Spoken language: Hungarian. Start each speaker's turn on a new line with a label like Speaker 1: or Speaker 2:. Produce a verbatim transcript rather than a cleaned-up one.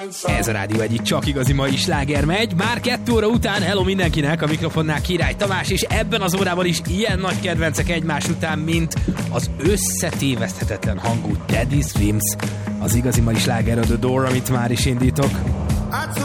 Speaker 1: Ez a rádió egyik csak igazi mai sláger megy. Már kettő óra után hello mindenkinek, a mikrofonnál Király Tamás, és ebben az órában is ilyen nagy kedvencek egymás után, mint az összetéveszthetetlen hangú Teddy Swims, az igazi mai sláger a The Door, amit már is indítok.